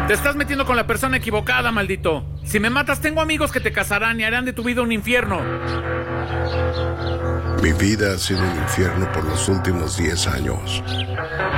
Te estás metiendo con la persona equivocada, maldito. Si me matas, tengo amigos que te casarán y harán de tu vida un infierno. Mi vida ha sido un infierno por los últimos 10 años.